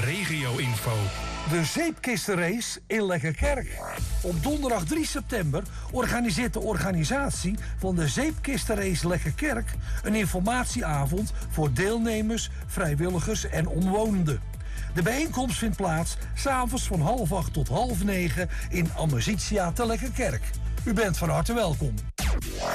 regio-info. De zeepkistenrace in Lekkerkerk. Op donderdag 3 september organiseert de organisatie van de zeepkistenrace Lekkerkerk een informatieavond voor deelnemers, vrijwilligers en omwonenden. De bijeenkomst vindt plaats 's avonds van 7:30 tot 8:30 in Amicitia te Lekkerkerk. U bent van harte welkom.